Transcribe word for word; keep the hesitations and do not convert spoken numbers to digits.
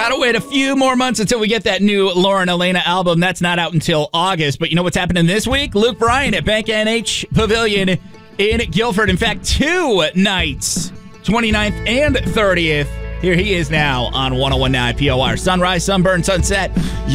Gotta wait a few more months until we get that new Lauren Elena album. That's not out until August. But you know what's happening this week? Luke Bryan at Bank N H Pavilion in Guilford. In fact, two nights, twenty-ninth and thirtieth. Here he is now on one oh one point nine P O R. Sunrise, sunburn, sunset.